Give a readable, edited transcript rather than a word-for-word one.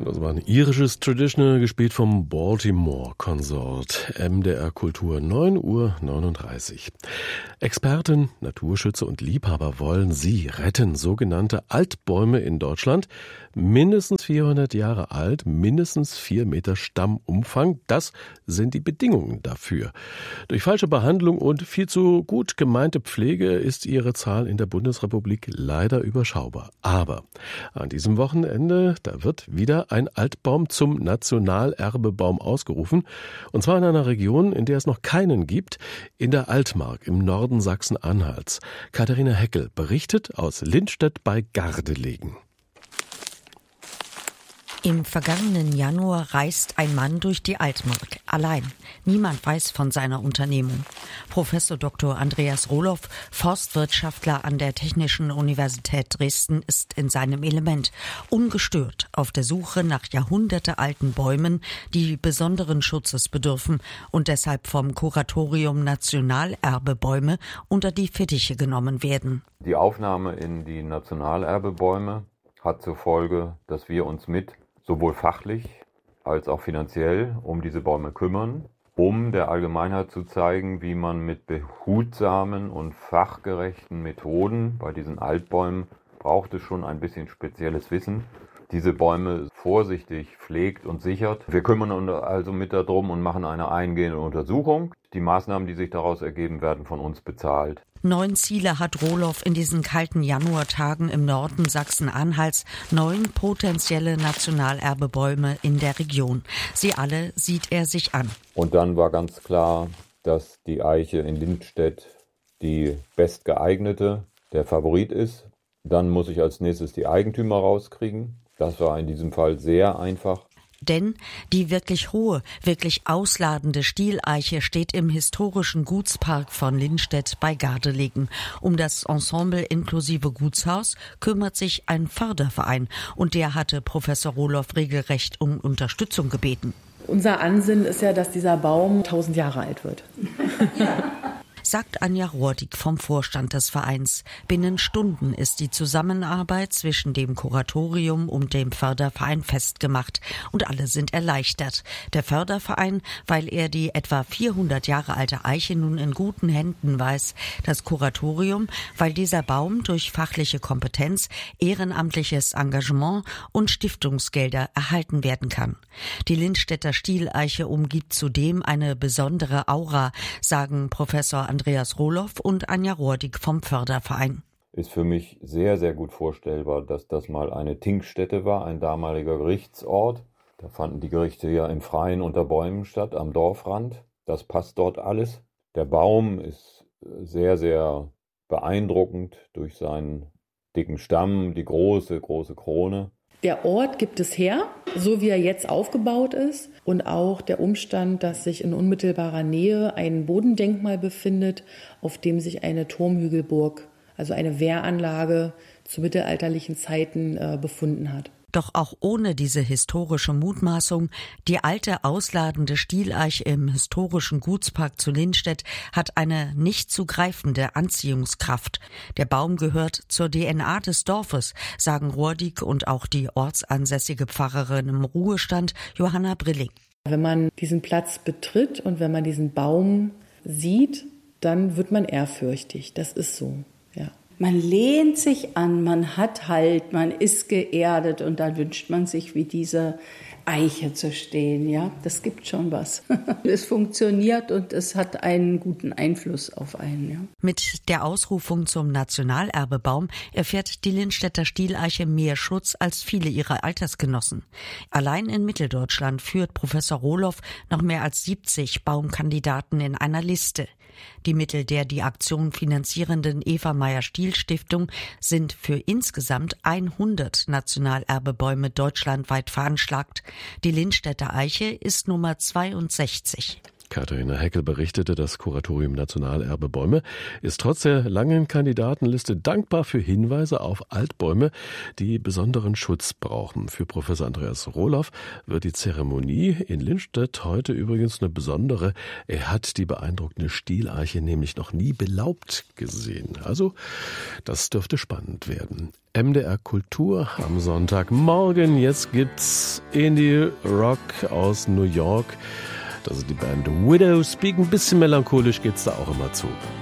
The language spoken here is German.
Das war ein irisches Traditional, gespielt vom Baltimore Consort. MDR Kultur, 9:39 Uhr. Experten, Naturschützer und Liebhaber wollen sie retten. Sogenannte Altbäume in Deutschland. Mindestens 400 Jahre alt, mindestens 4 Meter Stammumfang. Das sind die Bedingungen dafür. Durch falsche Behandlung und viel zu gut gemeinte Pflege ist ihre Zahl in der Bundesrepublik leider überschaubar. Aber an diesem Wochenende, da wird wieder ein Altbaum zum Nationalerbebaum ausgerufen. Und zwar in einer Region, in der es noch keinen gibt, in der Altmark im Norden Sachsen-Anhalts. Katharina Heckel berichtet aus Lindstedt bei Gardelegen. Im vergangenen Januar reist ein Mann durch die Altmark, allein. Niemand weiß von seiner Unternehmung. Professor Dr. Andreas Rohloff, Forstwirtschaftler an der Technischen Universität Dresden, ist in seinem Element, ungestört auf der Suche nach jahrhundertealten Bäumen, die besonderen Schutzes bedürfen und deshalb vom Kuratorium Nationalerbebäume unter die Fittiche genommen werden. Die Aufnahme in die Nationalerbebäume hat zur Folge, dass wir uns sowohl fachlich als auch finanziell um diese Bäume kümmern, um der Allgemeinheit zu zeigen, wie man mit behutsamen und fachgerechten Methoden, bei diesen Altbäumen braucht es schon ein bisschen spezielles Wissen, diese Bäume vorsichtig pflegt und sichert. Wir kümmern uns also mit darum und machen eine eingehende Untersuchung. Die Maßnahmen, die sich daraus ergeben, werden von uns bezahlt. 9 Ziele hat Rohloff in diesen kalten Januartagen im Norden Sachsen-Anhalts, 9 potenzielle Nationalerbebäume in der Region. Sie alle sieht er sich an. Und dann war ganz klar, dass die Eiche in Lindstedt die bestgeeignete, der Favorit ist. Dann muss ich als nächstes die Eigentümer rauskriegen. Das war in diesem Fall sehr einfach. Denn die wirklich hohe, wirklich ausladende Stieleiche steht im historischen Gutspark von Lindstedt bei Gardelegen. Um das Ensemble inklusive Gutshaus kümmert sich ein Förderverein und der hatte Professor Rohloff regelrecht um Unterstützung gebeten. Unser Ansinnen ist ja, dass dieser Baum 1000 Jahre alt wird. Sagt Anja Rohrdig vom Vorstand des Vereins. Binnen Stunden ist die Zusammenarbeit zwischen dem Kuratorium und dem Förderverein festgemacht und alle sind erleichtert. Der Förderverein, weil er die etwa 400 Jahre alte Eiche nun in guten Händen weiß. Das Kuratorium, weil dieser Baum durch fachliche Kompetenz, ehrenamtliches Engagement und Stiftungsgelder erhalten werden kann. Die Lindstedter Stieleiche umgibt zudem eine besondere Aura, sagen Professor Andreas Rohloff und Anja Rohrdig vom Förderverein. Ist für mich sehr, sehr gut vorstellbar, dass das mal eine Tinkstätte war, ein damaliger Gerichtsort. Da fanden die Gerichte ja im Freien unter Bäumen statt, am Dorfrand. Das passt dort alles. Der Baum ist sehr, sehr beeindruckend durch seinen dicken Stamm, die große, große Krone. Der Ort gibt es her, so wie er jetzt aufgebaut ist. Und auch der Umstand, dass sich in unmittelbarer Nähe ein Bodendenkmal befindet, auf dem sich eine Turmhügelburg, also eine Wehranlage zu mittelalterlichen Zeiten befunden hat. Doch auch ohne diese historische Mutmaßung, die alte ausladende Stieleiche im historischen Gutspark zu Lindstedt hat eine nicht zu greifende Anziehungskraft. Der Baum gehört zur DNA des Dorfes, sagen Rohrdig und auch die ortsansässige Pfarrerin im Ruhestand Johanna Brilling. Wenn man diesen Platz betritt und wenn man diesen Baum sieht, dann wird man ehrfürchtig. Das ist so, ja. Man lehnt sich an, man hat Halt, man ist geerdet und dann wünscht man sich, wie diese Eiche zu stehen. Ja, das gibt schon was. Es funktioniert und es hat einen guten Einfluss auf einen. Ja. Mit der Ausrufung zum Nationalerbebaum erfährt die Lindstedter Stieleiche mehr Schutz als viele ihrer Altersgenossen. Allein in Mitteldeutschland führt Professor Rohloff noch mehr als 70 Baumkandidaten in einer Liste. Die Mittel der die Aktion finanzierenden Eva-Meyer-Stiel-Stiftung sind für insgesamt 100 Nationalerbebäume deutschlandweit veranschlagt. Die Lindstedter Eiche ist Nummer 62. Katharina Heckel berichtete, das Kuratorium Nationalerbe Bäume ist trotz der langen Kandidatenliste dankbar für Hinweise auf Altbäume, die besonderen Schutz brauchen. Für Professor Andreas Rohloff wird die Zeremonie in Lindstedt heute übrigens eine besondere. Er hat die beeindruckende Stieleiche nämlich noch nie belaubt gesehen. Also, das dürfte spannend werden. MDR Kultur am Sonntagmorgen. Jetzt gibt's Indie Rock aus New York. Das ist die Band Widow Speak. Ein bisschen melancholisch geht's da auch immer zu.